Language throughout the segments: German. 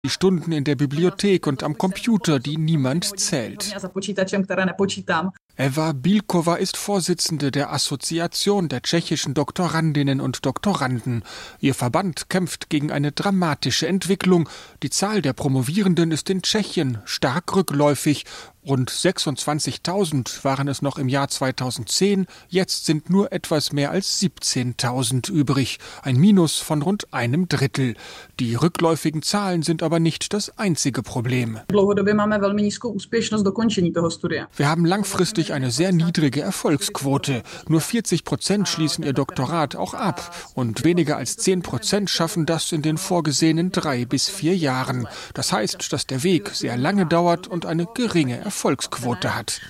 Die Stunden in der Bibliothek und am Computer, die niemand zählt. Eva Bílková ist Vorsitzende der Assoziation der tschechischen Doktorandinnen und Doktoranden. Ihr Verband kämpft gegen eine dramatische Entwicklung. Die Zahl der Promovierenden ist in Tschechien stark rückläufig. Rund 26.000 waren es noch im Jahr 2010. Jetzt sind nur etwas mehr als 17.000 übrig. Ein Minus von rund einem Drittel. Die rückläufigen Zahlen sind aber nicht das einzige Problem. Wir haben langfristig eine sehr niedrige Erfolgsquote. Nur 40% schließen ihr Doktorat auch ab. Und weniger als 10% schaffen das in den vorgesehenen 3 bis 4 Jahren. Das heißt, dass der Weg sehr lange dauert und eine geringe Erfolgsquote hat.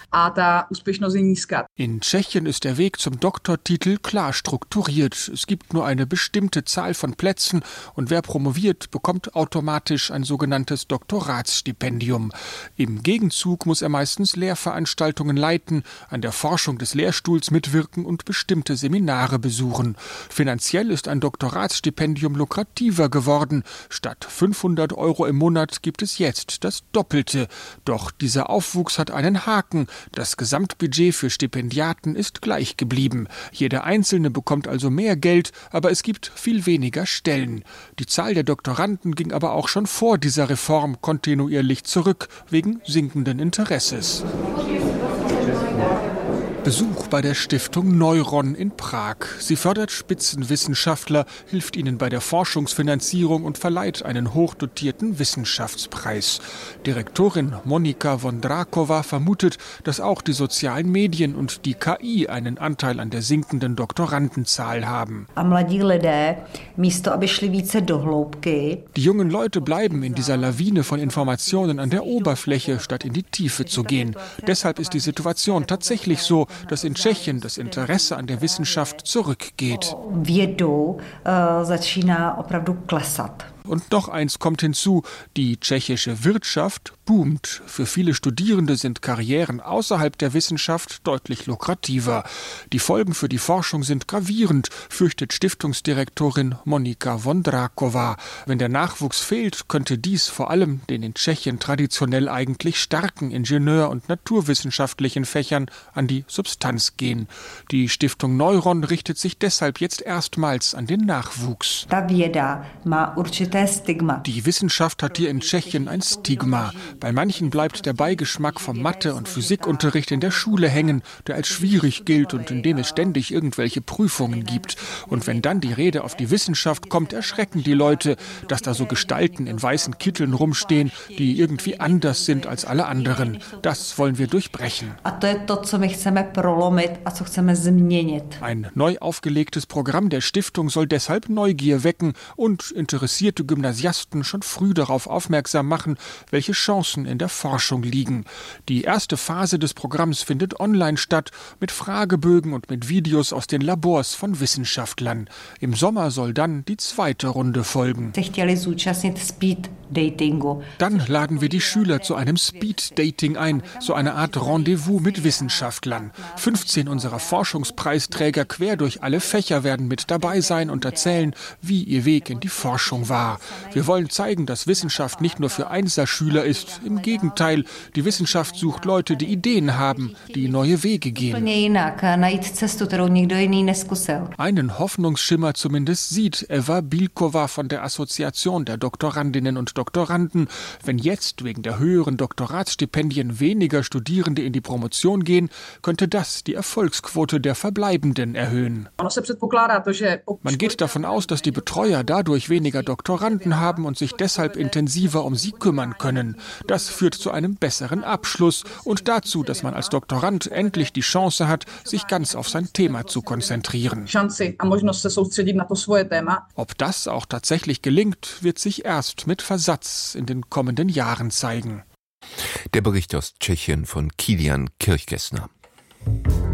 In Tschechien ist der Weg zum Doktortitel klar strukturiert. Es gibt nur eine bestimmte Zahl von Plätzen und wer promoviert, bekommt automatisch ein sogenanntes Doktoratsstipendium. Im Gegenzug muss er meistens Lehrveranstaltungen leiten, an der Forschung des Lehrstuhls mitwirken und bestimmte Seminare besuchen. Finanziell ist ein Doktoratsstipendium lukrativer geworden. Statt 500 € im Monat gibt es jetzt das Doppelte. Doch dieser Aufwuchs hat einen Haken. Das Gesamtbudget für Stipendiaten ist gleich geblieben. Jeder Einzelne bekommt also mehr Geld, aber es gibt viel weniger Stellen. Die Zahl der Doktoranden ging aber auch schon vor dieser Reform kontinuierlich zurück, wegen sinkenden Interesses. Besuch bei der Stiftung Neuron in Prag. Sie fördert Spitzenwissenschaftler, hilft ihnen bei der Forschungsfinanzierung und verleiht einen hochdotierten Wissenschaftspreis. Direktorin Monika Vondráková vermutet, dass auch die sozialen Medien und die KI einen Anteil an der sinkenden Doktorandenzahl haben. Die jungen Leute bleiben in dieser Lawine von Informationen an der Oberfläche, statt in die Tiefe zu gehen. Deshalb ist die Situation tatsächlich so, dass in Tschechien das Interesse an der Wissenschaft zurückgeht. Und noch eins kommt hinzu, die tschechische Wirtschaft boomt. Für viele Studierende sind Karrieren außerhalb der Wissenschaft deutlich lukrativer. Die Folgen für die Forschung sind gravierend, fürchtet Stiftungsdirektorin Monika Vondráková. Wenn der Nachwuchs fehlt, könnte dies vor allem den in Tschechien traditionell eigentlich starken Ingenieur- und naturwissenschaftlichen Fächern an die Substanz gehen. Die Stiftung Neuron richtet sich deshalb jetzt erstmals an den Nachwuchs. Die Wissenschaft hat hier in Tschechien ein Stigma. Bei manchen bleibt der Beigeschmack vom Mathe- und Physikunterricht in der Schule hängen, der als schwierig gilt und in dem es ständig irgendwelche Prüfungen gibt. Und wenn dann die Rede auf die Wissenschaft kommt, erschrecken die Leute, dass da so Gestalten in weißen Kitteln rumstehen, die irgendwie anders sind als alle anderen. Das wollen wir durchbrechen. Ein neu aufgelegtes Programm der Stiftung soll deshalb Neugier wecken und interessierte Gymnasiasten schon früh darauf aufmerksam machen, welche Chancen in der Forschung liegen. Die erste Phase des Programms findet online statt, mit Fragebögen und mit Videos aus den Labors von Wissenschaftlern. Im Sommer soll dann die zweite Runde folgen. Dann laden wir die Schüler zu einem Speed-Dating ein, so eine Art Rendezvous mit Wissenschaftlern. 15 unserer Forschungspreisträger quer durch alle Fächer werden mit dabei sein und erzählen, wie ihr Weg in die Forschung war. Wir wollen zeigen, dass Wissenschaft nicht nur für Einserschüler ist. Im Gegenteil, die Wissenschaft sucht Leute, die Ideen haben, die neue Wege gehen. Einen Hoffnungsschimmer zumindest sieht Eva Bílková von der Assoziation der Doktorandinnen und Doktoranden. Wenn jetzt wegen der höheren Doktoratsstipendien weniger Studierende in die Promotion gehen, könnte das die Erfolgsquote der Verbleibenden erhöhen. Man geht davon aus, dass die Betreuer dadurch weniger Doktoranden haben und sich deshalb intensiver um sie kümmern können. Das führt zu einem besseren Abschluss und dazu, dass man als Doktorand endlich die Chance hat, sich ganz auf sein Thema zu konzentrieren. Ob das auch tatsächlich gelingt, wird sich erst mit Versatz in den kommenden Jahren zeigen. Der Bericht aus Tschechien von Kilian Kirchgessner.